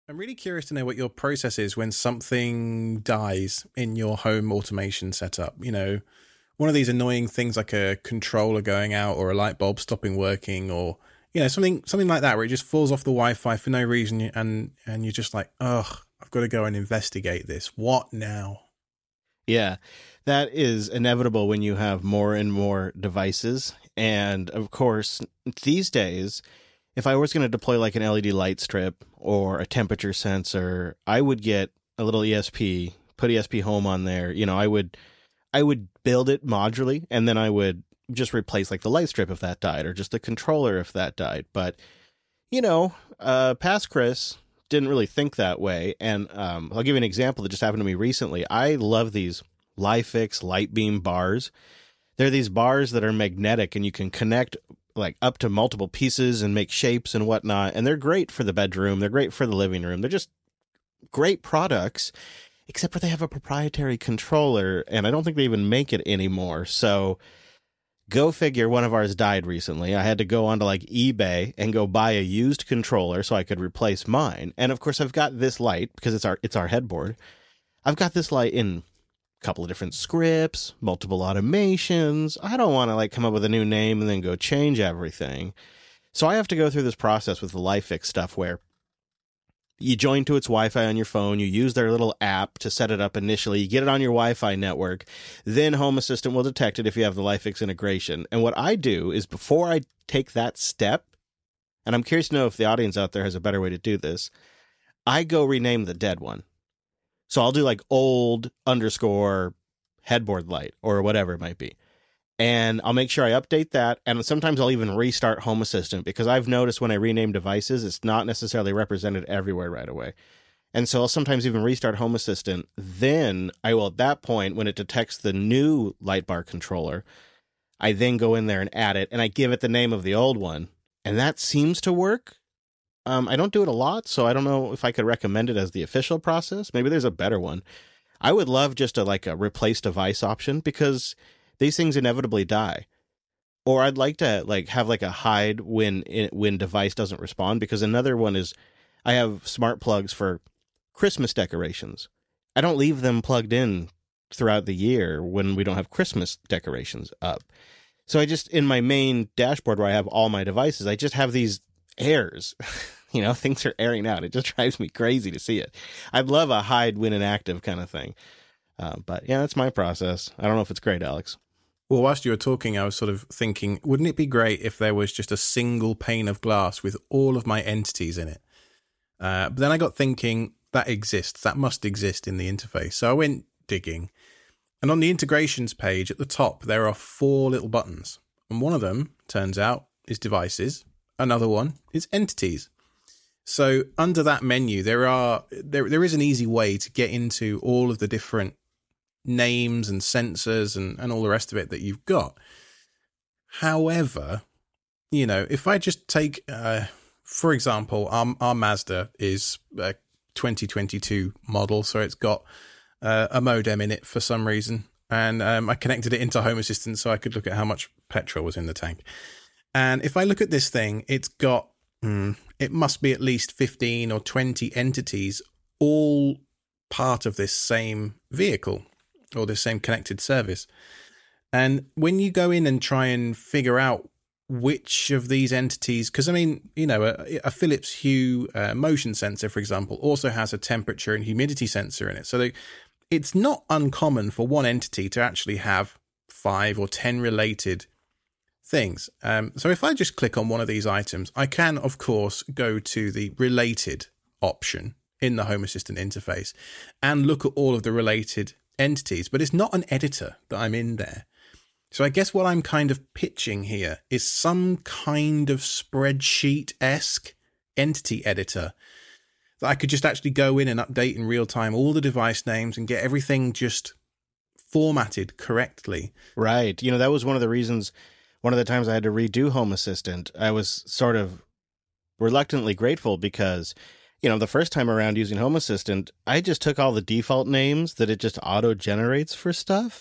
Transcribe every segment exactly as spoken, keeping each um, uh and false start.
I'm really curious to know what your process is when something dies in your home automation setup. You know, one of these annoying things like a controller going out or a light bulb stopping working, or you know, something something like that where it just falls off the Wi-Fi for no reason, and and you're just like, ugh, I've got to go and investigate this. What now? Yeah, that is inevitable when you have more and more devices. And of course, these days, if I was going to deploy like an L E D light strip or a temperature sensor, I would get a little E S P, put E S P Home on there. You know, I would I would build it modularly, and then I would just replace like the light strip if that died, or just the controller if that died. But, you know, uh, past Chris didn't really think that way. And um, I'll give you an example that just happened to me recently. I love these LIFX light beam bars. They're these bars that are magnetic, and you can connect like up to multiple pieces and make shapes and whatnot. And they're great for the bedroom. They're great for the living room. They're just great products, except for they have a proprietary controller, and I don't think they even make it anymore. So go figure, one of ours died recently. I had to go onto like eBay and go buy a used controller so I could replace mine. And of course, I've got this light because it's our it's our headboard. I've got this light in a couple of different scripts, multiple automations. I don't want to like come up with a new name and then go change everything. So I have to go through this process with the LIFX stuff where you join to its Wi-Fi on your phone, you use their little app to set it up initially, you get it on your Wi-Fi network, then Home Assistant will detect it if you have the LIFX integration. And what I do is before I take that step, and I'm curious to know if the audience out there has a better way to do this, I go rename the dead one. So I'll do like old underscore headboard light or whatever it might be. And I'll make sure I update that. And sometimes I'll even restart Home Assistant, because I've noticed when I rename devices, it's not necessarily represented everywhere right away. And so I'll sometimes even restart Home Assistant. Then I will, at that point, when it detects the new light bar controller, I then go in there and add it, and I give it the name of the old one. And that seems to work. Um, I don't do it a lot, so I don't know if I could recommend it as the official process. Maybe there's a better one. I would love just a like a replace device option, because these things inevitably die. Or I'd like to like have like a hide when it, when device doesn't respond, because another one is I have smart plugs for Christmas decorations. I don't leave them plugged in throughout the year when we don't have Christmas decorations up. So I just, in my main dashboard where I have all my devices, I just have these airs. You know, things are airing out. It just drives me crazy to see it. I'd love a hide when inactive kind of thing. Uh, but yeah, that's my process. I don't know if it's great, Alex. Well, whilst you were talking, I was sort of thinking, wouldn't it be great if there was just a single pane of glass with all of my entities in it? Uh, but then I got thinking, that exists. That must exist in the interface. So I went digging. And on the integrations page at the top, there are four little buttons. And one of them, turns out, is devices. Another one is entities. So under that menu, there are there there is an easy way to get into all of the different names and sensors and, and all the rest of it that you've got. However, you know, if I just take, uh, for example, our, our Mazda is a twenty twenty-two model, so it's got uh, a modem in it for some reason. And um, I connected it into Home Assistant so I could look at how much petrol was in the tank. And if I look at this thing, it's got, hmm, it must be at least fifteen or twenty entities, all part of this same vehicle or this same connected service. And when you go in and try and figure out which of these entities, because I mean, you know, a, a Philips Hue uh, motion sensor, for example, also has a temperature and humidity sensor in it. So they, it's not uncommon for one entity to actually have five or ten related things. Um, so if I just click on one of these items, I can, of course, go to the related option in the Home Assistant interface and look at all of the related entities, but it's not an editor that I'm in there. So I guess what I'm kind of pitching here is some kind of spreadsheet-esque entity editor that I could just actually go in and update in real time all the device names and get everything just formatted correctly. Right. You know, that was one of the reasons, one of the times I had to redo Home Assistant, I was sort of reluctantly grateful because, you know, the first time around using Home Assistant, I just took all the default names that it just auto-generates for stuff.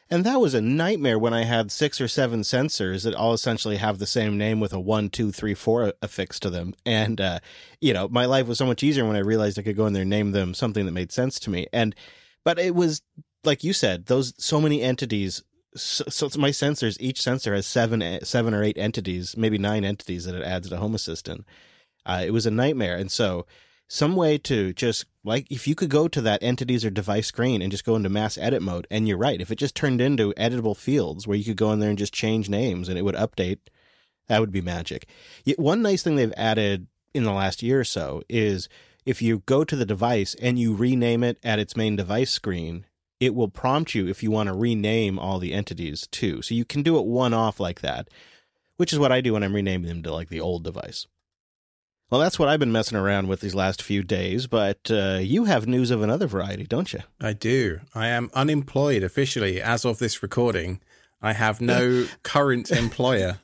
And that was a nightmare when I had six or seven sensors that all essentially have the same name with a one, two, three, four affixed to them. And, uh, you know, my life was so much easier when I realized I could go in there and name them something that made sense to me. And, but it was, like you said, those, so many entities. So, so my sensors, each sensor has seven, seven or eight entities, maybe nine entities that it adds to Home Assistant. Uh, it was a nightmare. And so some way to just, like, if you could go to that entities or device screen and just go into mass edit mode, and you're right, if it just turned into editable fields where you could go in there and just change names and it would update, that would be magic. Yet one nice thing they've added in the last year or so is if you go to the device and you rename it at its main device screen, it will prompt you if you want to rename all the entities too. So you can do it one off like that, which is what I do when I'm renaming them to like the old device. Well, that's what I've been messing around with these last few days, but uh, you have news of another variety, don't you? I do. I am unemployed officially as of this recording. I have no current employer.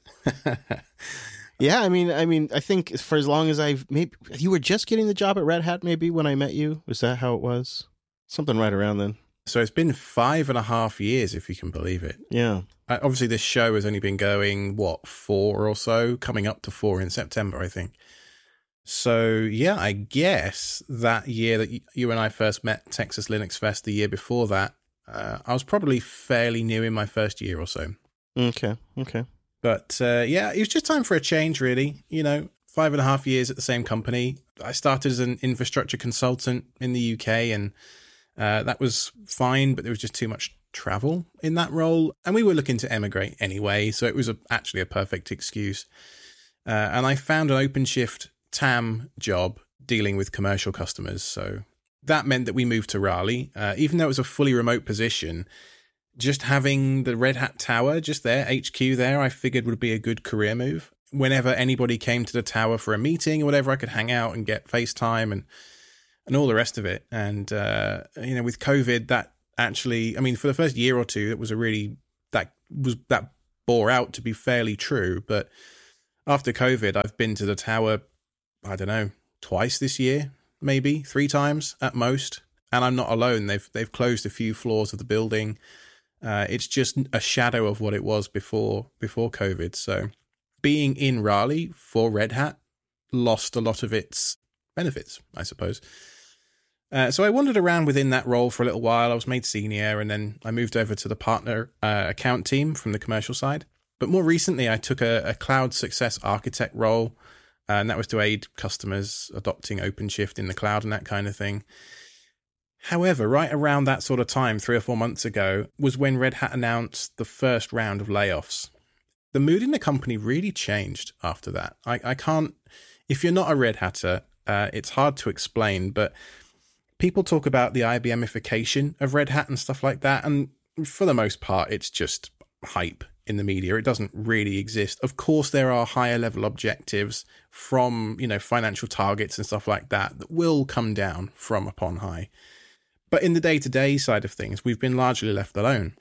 Yeah, I mean, I mean, I think for as long as I've maybe you were just getting the job at Red Hat, maybe when I met you. Was that how it was? Something right around then. So it's been five and a half years, if you can believe it. Yeah. Uh, obviously, this show has only been going, what, four or so, coming up to four in September, I think. So, yeah, I guess that year that you and I first met, Texas Linux Fest, the year before that, uh, I was probably fairly new in my first year or so. Okay, okay. But, uh, yeah, it was just time for a change, really. You know, five and a half years at the same company. I started as an infrastructure consultant in the U K, and uh, that was fine, but there was just too much travel in that role. And we were looking to emigrate anyway, so it was a, actually a perfect excuse. Uh, and I found an OpenShift T A M job dealing with commercial customers. So that meant that we moved to Raleigh. Uh, even though it was a fully remote position, just having the Red Hat Tower just there, H Q there, I figured would be a good career move. Whenever anybody came to the tower for a meeting or whatever, I could hang out and get FaceTime and and all the rest of it. And, uh, you know, with COVID, that actually, I mean, for the first year or two, it was a really, that was, that bore out to be fairly true. But after COVID, I've been to the tower, I don't know, twice this year, maybe three times at most. And I'm not alone. They've they've closed a few floors of the building. Uh, it's just a shadow of what it was before before COVID. So being in Raleigh for Red Hat lost a lot of its benefits, I suppose. Uh, so I wandered around within that role for a little while. I was made senior, and then I moved over to the partner uh, account team from the commercial side. But more recently, I took a, a cloud success architect role, and that was to aid customers adopting OpenShift in the cloud and that kind of thing. However, right around that sort of time, three or four months ago, was when Red Hat announced the first round of layoffs. The mood in the company really changed after that. I, I can't, if you're not a Red Hatter, uh, it's hard to explain, but people talk about the I B M-ification of Red Hat and stuff like that, and for the most part, it's just hype in the media. It doesn't really exist. Of course, there are higher level objectives from, you know, financial targets and stuff like that that will come down from upon high. But in the day-to-day side of things, we've been largely left alone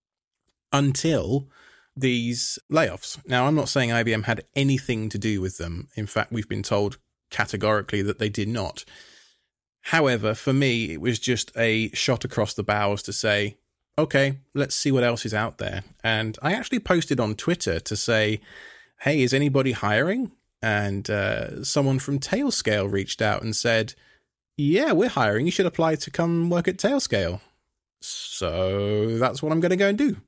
until these layoffs. Now, I'm not saying I B M had anything to do with them. In fact, we've been told categorically that they did not. However, for me, it was just a shot across the bows to say, okay, let's see what else is out there. And I actually posted on Twitter to say, hey, is anybody hiring? And uh, someone from Tailscale reached out and said, yeah, we're hiring. You should apply to come work at Tailscale. So that's what I'm going to go and do.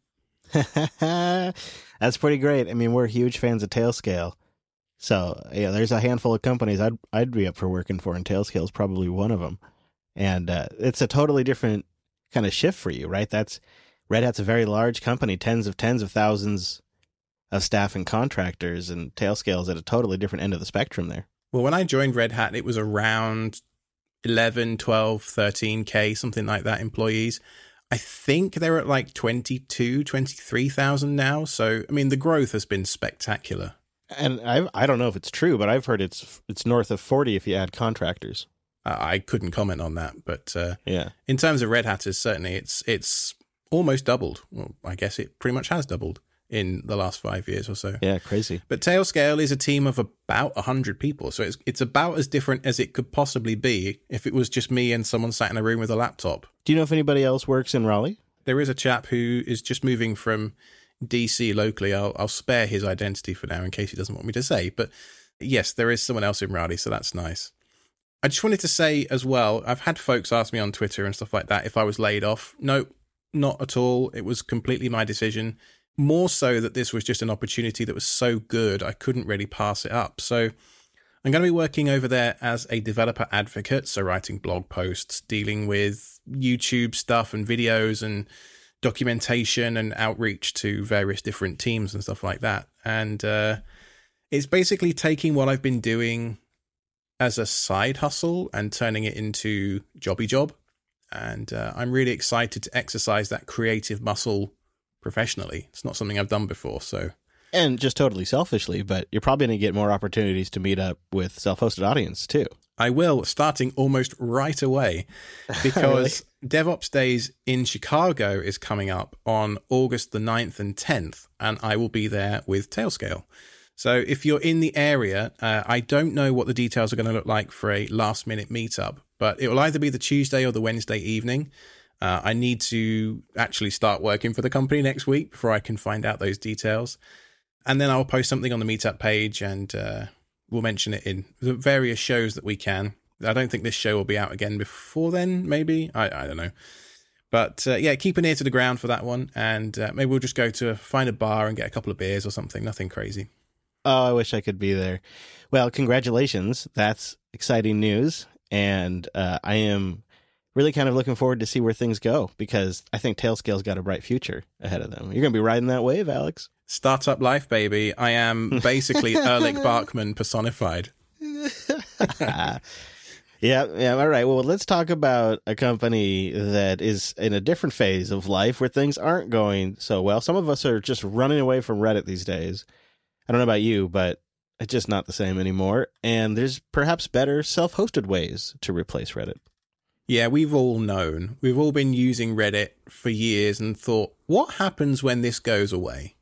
That's pretty great. I mean, we're huge fans of Tailscale. So, yeah, there's a handful of companies I'd I'd be up for working for, and Tailscale is probably one of them. And uh, it's a totally different kind of shift for you, right? That's Red Hat's a very large company, tens of tens of thousands of staff and contractors, and Tailscale is at a totally different end of the spectrum there. Well, when I joined Red Hat, it was around eleven, twelve, thirteen K, something like that, employees. I think they're at like twenty-two, twenty-three thousand now. So, I mean, the growth has been spectacular. And I I don't know if it's true, but I've heard it's it's north of forty if you add contractors. Uh, I couldn't comment on that, but uh, yeah, in terms of Red Hatters, certainly it's it's almost doubled. Well, I guess it pretty much has doubled in the last five years or so. Yeah, crazy. But Tailscale is a team of about one hundred people, so it's it's about as different as it could possibly be if it was just me and someone sat in a room with a laptop. Do you know if anybody else works in Raleigh? There is a chap who is just moving from D C locally. I'll, I'll spare his identity for now in case he doesn't want me to say. But yes, there is someone else in Rowdy, so that's nice. I just wanted to say as well, I've had folks ask me on Twitter and stuff like that if I was laid off. No, not at all. It was completely my decision. More so that this was just an opportunity that was so good, I couldn't really pass it up. So I'm going to be working over there as a developer advocate, so writing blog posts, dealing with YouTube stuff and videos and documentation and outreach to various different teams and stuff like that. And uh, it's basically taking what I've been doing as a side hustle and turning it into jobby job. And uh, I'm really excited to exercise that creative muscle professionally. It's not something I've done before, so... And just totally selfishly, but you're probably going to get more opportunities to meet up with self-hosted audience too. I will, starting almost right away, because really? DevOps Days in Chicago is coming up on August the ninth and tenth, and I will be there with Tailscale. So if you're in the area, uh, I don't know what the details are going to look like for a last-minute meetup, but it will either be the Tuesday or the Wednesday evening. Uh, I need to actually start working for the company next week before I can find out those details. And then I'll post something on the meetup page and uh, we'll mention it in the various shows that we can. I don't think this show will be out again before then, maybe. I, I don't know. But uh, yeah, keep an ear to the ground for that one. And uh, maybe we'll just go to find a bar and get a couple of beers or something. Nothing crazy. Oh, I wish I could be there. Well, congratulations. That's exciting news. And uh, I am really kind of looking forward to see where things go because I think Tailscale's got a bright future ahead of them. You're going to be riding that wave, Alex. Startup life, baby. I am basically Erlich Bachman personified. yeah, yeah. All right. Well, let's talk about a company that is in a different phase of life where things aren't going so well. Some of us are just running away from Reddit these days. I don't know about you, but it's just not the same anymore. And there's perhaps better self-hosted ways to replace Reddit. Yeah, we've all known. We've all been using Reddit for years and thought, what happens when this goes away?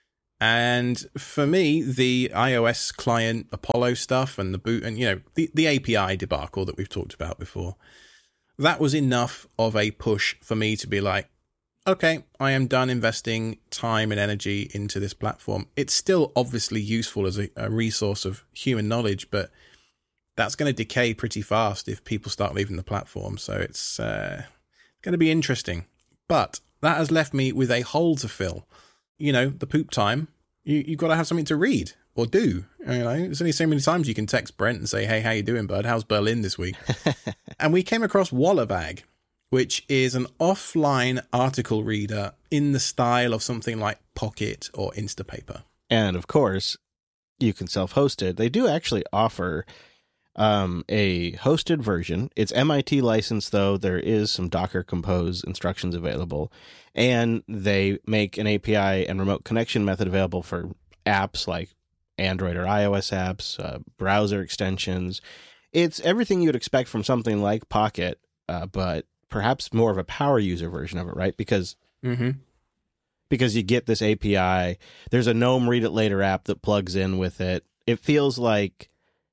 And for me, the iOS client Apollo stuff and the boot and, you know, the, the A P I debacle that we've talked about before, that was enough of a push for me to be like, okay, I am done investing time and energy into this platform. It's still obviously useful as a, a resource of human knowledge, but that's going to decay pretty fast if people start leaving the platform. So it's uh, going to be interesting. But that has left me with a hole to fill. You know, the poop time, you, you've got to have something to read or do. You know, there's only so many times you can text Brent and say, hey, how you doing, bud? How's Berlin this week? And we came across Wallabag, which is an offline article reader in the style of something like Pocket or Instapaper. And of course, you can self-host it. They do actually offer um, a hosted version. It's M I T licensed, though. There is some Docker Compose instructions available. And they make an A P I and remote connection method available for apps like Android or iOS apps, uh, browser extensions. It's everything you'd expect from something like Pocket, uh, but perhaps more of a power user version of it, right? Because mm-hmm. because you get this A P I. There's a GNOME Read It Later app that plugs in with it. It feels like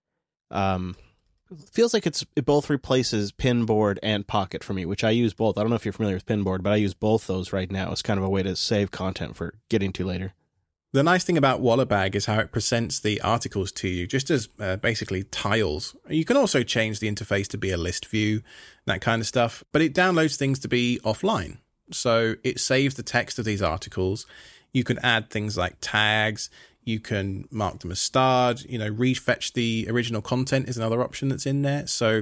um, feels like it's it both replaces Pinboard and Pocket for me, which I use both. I don't know if you're familiar with Pinboard, but I use both those right now as kind of a way to save content for getting to later. The nice thing about Wallabag is how it presents the articles to you just as uh, basically tiles. You can also change the interface to be a list view, that kind of stuff, but it downloads things to be offline. So it saves the text of these articles. You can add things like tags. You can mark them as starred. You know, refetch the original content is another option that's in there. So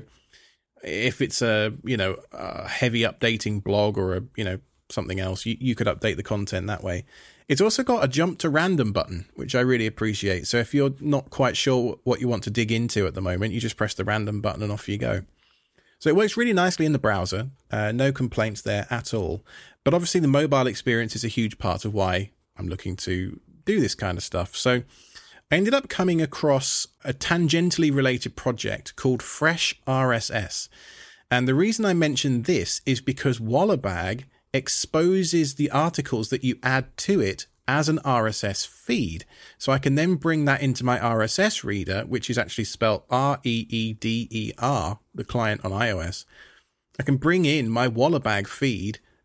if it's a, you know, a heavy updating blog or a, you know, something else, you, you could update the content that way. It's also got a jump to random button, which I really appreciate. So if you're not quite sure what you want to dig into at the moment, you just press the random button and off you go. So it works really nicely in the browser. Uh, no complaints there at all. But obviously the mobile experience is a huge part of why I'm looking to do this kind of stuff. So I ended up coming across a tangentially related project called Fresh R S S. And the reason I mention this is because Wallabag exposes the articles that you add to it as an R S S feed. So I can then bring that into my R S S reader, which is actually spelled R E E D E R, the client on iOS. I can bring in my Wallabag feed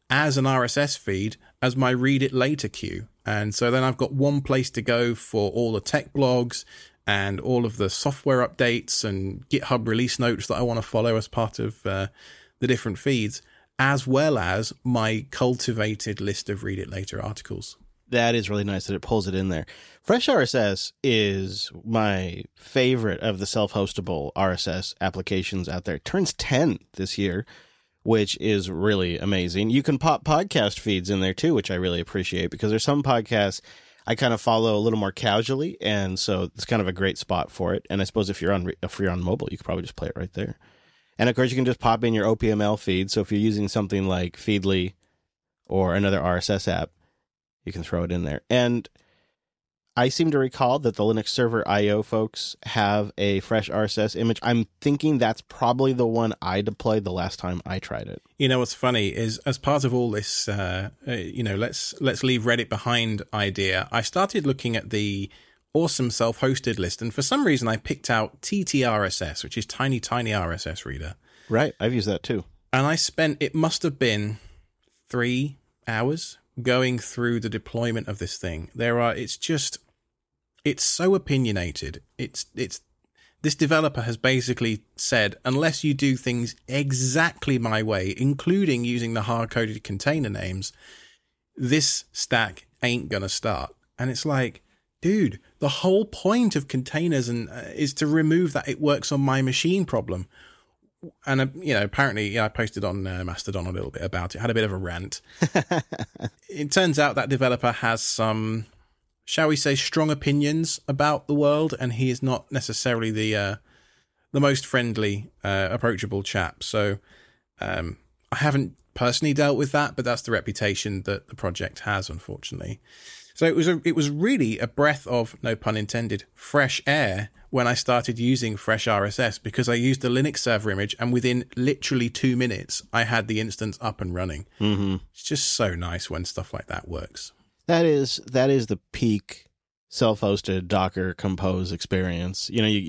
as an R S S feed as my read it later queue. And so then I've got one place to go for all the tech blogs and all of the software updates and GitHub release notes that I want to follow as part of uh, the different feeds, as well as my cultivated list of read it later articles. That is really nice that it pulls it in there. Fresh R S S is my favorite of the self-hostable R S S applications out there. It turns ten this year, which is really amazing. You can pop podcast feeds in there too, which I really appreciate, because there's some podcasts I kind of follow a little more casually, and so it's kind of a great spot for it. And I suppose if you're on if you're on mobile, you could probably just play it right there. And of course, you can just pop in your O P M L feed. So if you're using something like Feedly or another R S S app, you can throw it in there. And I seem to recall that the Linux Server I O folks have a fresh R S S image. I'm thinking that's probably the one I deployed the last time I tried it. You know, what's funny is, as part of all this, uh, uh, you know, let's let's leave Reddit behind idea, I started looking at the awesome self-hosted list, and for some reason I picked out T T R S S, which is Tiny Tiny R S S Reader. Right, I've used that too. And I spent, it must have been three hours going through the deployment of this thing. There are, it's just... It's so opinionated. It's it's this developer has basically said, unless you do things exactly my way, including using the hard-coded container names, this stack ain't gonna start. And it's like, dude, the whole point of containers and uh, is to remove that it works on my machine problem. And uh, you know, apparently, yeah, I posted on uh, Mastodon a little bit about it. Had a bit of a rant. It turns out that developer has some, shall we say, strong opinions about the world, and he is not necessarily the uh, the most friendly, uh, approachable chap. So um, I haven't personally dealt with that, but that's the reputation that the project has, unfortunately. So it was a, it was really a breath of, no pun intended, fresh air when I started using Fresh R S S, because I used a Linux server image, and within literally two minutes, I had the instance up and running. Mm-hmm. It's just so nice when stuff like that works. That is that is the peak self-hosted Docker Compose experience. You know, you